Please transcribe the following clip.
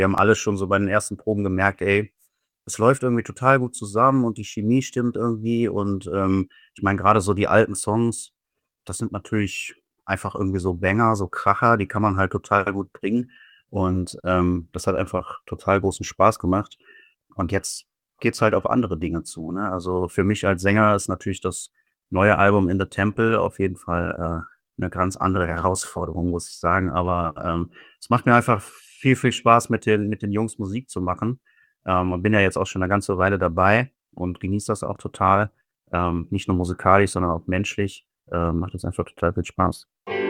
Wir haben alle schon so bei den ersten Proben gemerkt: „Ey, es läuft irgendwie total gut zusammen und die Chemie stimmt irgendwie.“ Und, ich meine, grade so die alten Songs, das sind natürlich einfach irgendwie so Banger, so Kracher, die kann man halt total gut bringen. Und, das hat einfach total großen Spaß gemacht. Und jetzt geht's halt auf andere Dinge zu, ne? Also, für mich als Sänger ist natürlich das neue Album „In the Temple“ auf jeden Fall, 'ne ganz andere Herausforderung, muss ich sagen. Aber, es macht mir einfach viel Spaß, mit den Jungs Musik zu machen. Und bin ja jetzt auch schon 'ne ganze Weile dabei und genieße das auch total, nicht nur musikalisch, sondern auch menschlich. Macht jetzt einfach total viel Spaß.